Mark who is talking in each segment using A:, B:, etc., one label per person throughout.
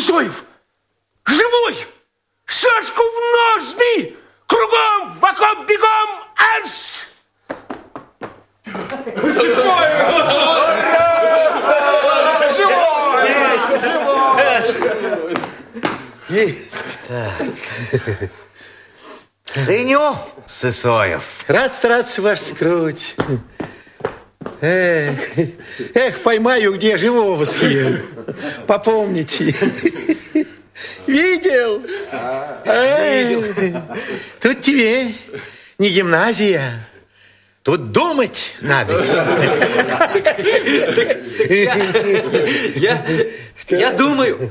A: Сысоев! Живой! Шашку в ножны! Кругом, в окоп, бегом! Арс!
B: Есть.
C: Так. Ценю, Сысоев.
B: Рад стараться, ваш скруть. Эх, поймаю, где живого съем. Попомните. Видел? Видел. Тут тебе не гимназия. Тут думать надо.
D: Я думаю.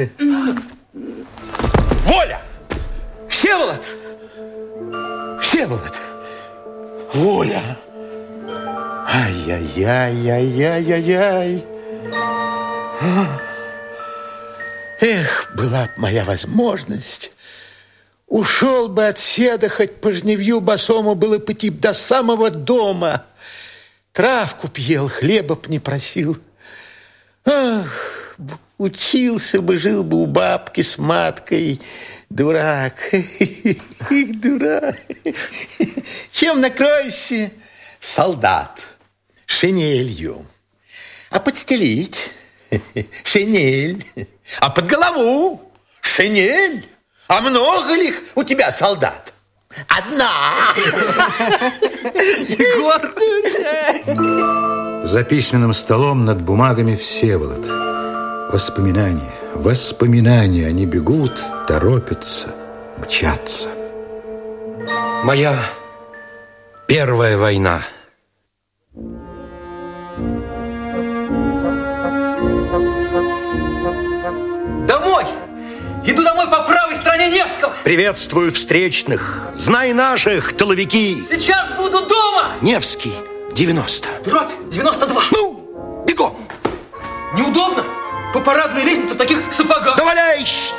B: Воля! Всеволод! Всеволод! Воля! Ай-яй-яй-яй-яй-яй-яй. Эх, была б моя возможность. Ушел бы от седа, хоть по жневью босому было пойти до самого дома. Травку б ел, хлеба б не просил. Ах, учился бы, жил бы у бабки с маткой. Дурак. Дурак. Чем накроешься? Солдат. Шинелью. А подстелить? Шинель. А под голову? Шинель. А много ли у тебя солдат? Одна.
D: Егор!
E: За письменным столом над бумагами Всеволод. Воспоминания, воспоминания. Они бегут, торопятся, мчатся.
A: Моя первая война.
D: Домой! Иду домой по правой стороне Невского.
C: Приветствую встречных. Знай наших, тыловики.
D: Сейчас буду дома.
C: Невский, 90.
D: Дробь 92.
C: Ну, бегом.
D: Неудобно. По парадной лестнице в таких сапогах.
C: Да валяй!